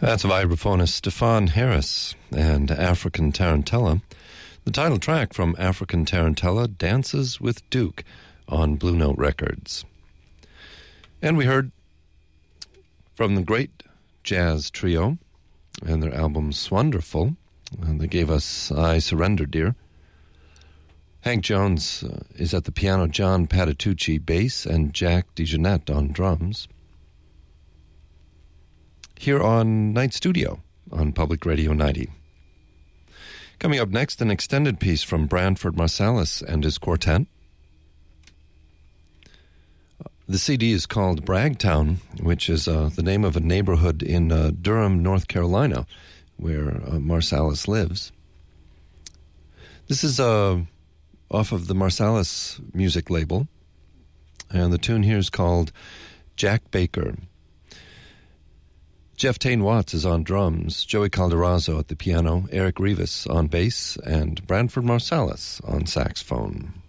That's vibraphonist Stefan Harris and African Tarantella. The title track from African Tarantella, Dances with Duke, on Blue Note Records. And we heard from the great jazz trio and their album Swonderful. And they gave us I Surrender, Dear. Hank Jones is at the piano, John Patitucci bass, and Jack DeJohnette on drums. Here on Night Studio on Public Radio 90. Coming up next, an extended piece from Branford Marsalis and his quartet. The CD is called Bragtown, which is the name of a neighborhood in Durham, North Carolina, where Marsalis lives. This is off of the Marsalis music label, and the tune here is called Jack Baker. Jeff Tain Watts is on drums, Joey Calderazzo at the piano, Eric Rivas on bass, and Branford Marsalis on saxophone.